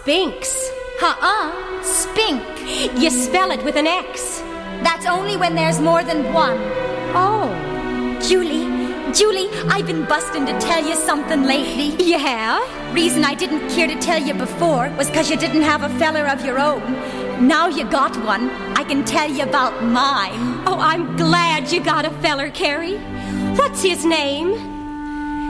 Spinks. Spink. You spell it with an X. That's only when there's more than one. Oh. Julie, I've been busting to tell you something lately. You have? Reason I didn't care to tell you before was because you didn't have a feller of your own. Now you got one, I can tell you about mine. Oh, I'm glad you got a feller, Carrie. What's his name?